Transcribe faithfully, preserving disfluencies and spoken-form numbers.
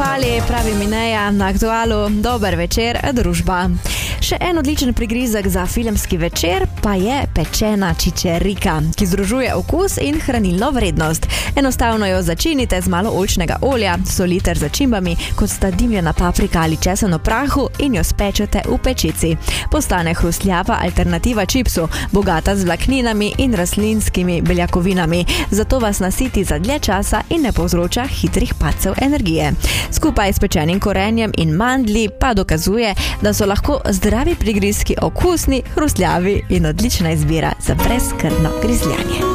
Fali, pravi Mineja, na Aktualu. Dober večer, družba. Še en odličen prigrizek za filmski večer pa je pečena čičerika, ki združuje okus in hranilno vrednost. Enostavno jo začinite z malo oljčnega olja, solite z začimbami, kot sta dimljena paprika ali česen v prahu, in jo spečete v pečici. Postane hrustljava alternativa čipsu, bogata z vlakninami in rastlinskimi beljakovinami, zato vas nasiti za dlje časa in ne povzroča hitrih padcev energije. Skupaj s pečenim korenjem in mandlji pa dokazuje, da so lahko zdravi prigrizki okusni, hrustljavi in odlična izbira za brezskrbno grizljanje.